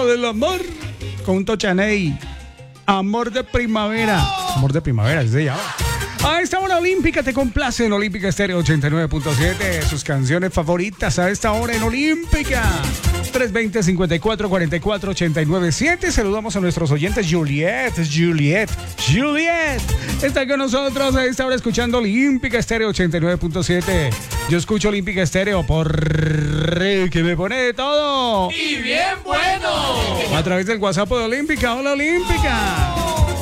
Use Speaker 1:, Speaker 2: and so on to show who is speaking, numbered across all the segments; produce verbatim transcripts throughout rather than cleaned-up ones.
Speaker 1: ritmo del amor con Tochaney. Amor de primavera. Amor de primavera, así se llama. A esta hora olímpica te complace en Olímpica Estéreo ochenta y nueve punto siete. Sus canciones favoritas a esta hora en Olímpica. tres veinte, cincuenta y cuatro, cuarenta y cuatro, ochenta y nueve siete. Saludamos a nuestros oyentes. Juliet, Juliet, Juliet está con nosotros a esta hora escuchando Olímpica Estéreo ochenta y nueve punto siete. Yo escucho Olímpica Estéreo por que me pone de todo.
Speaker 2: ¡Y bien bueno!
Speaker 1: A través del WhatsApp de Olímpica. Hola Olímpica.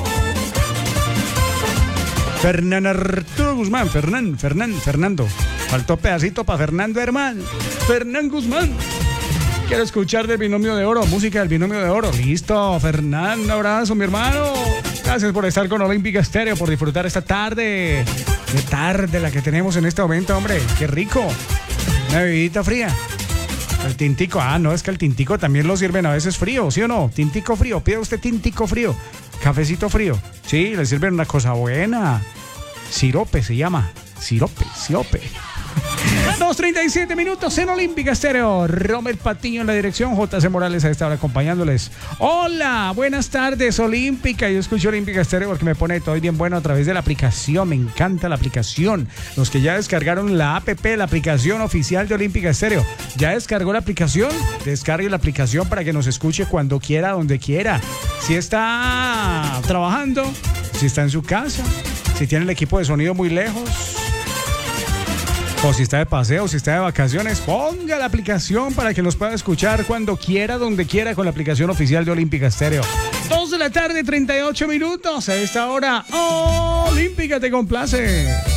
Speaker 1: Fernán Arturo Guzmán, Fernán, Fernán, Fernando. Faltó pedacito para Fernando, hermano. Fernán Guzmán. Quiero escuchar del Binomio de Oro, música del Binomio de Oro. Listo, Fernán, un abrazo, mi hermano. Gracias por estar con Olímpica Estéreo, por disfrutar esta tarde. Qué tarde la que tenemos en este momento, hombre. Qué rico. Una bebidita fría. El tintico, ah, no, es que el tintico también lo sirven a veces frío, ¿sí o no? Tintico frío, pide usted tintico frío. Cafecito frío. Sí, le sirven una cosa buena. Sirope se llama. Sirope, sirope. dos treinta y siete minutos en Olímpica Estéreo. Romer Patiño en la dirección. J C Morales a esta hora acompañándoles. Hola, buenas tardes, Olímpica. Yo escucho Olímpica Estéreo porque me pone todo bien bueno a través de la aplicación. Me encanta la aplicación. Los que ya descargaron la app, la aplicación oficial de Olímpica Estéreo. ¿Ya descargó la aplicación? Descargue la aplicación para que nos escuche cuando quiera, donde quiera. Si está trabajando, si está en su casa, si tiene el equipo de sonido muy lejos, o si está de paseo, si está de vacaciones, ponga la aplicación para que nos pueda escuchar cuando quiera, donde quiera, con la aplicación oficial de Olímpica Estéreo. dos de la tarde, treinta y ocho minutos. A esta hora, Olímpica te complace.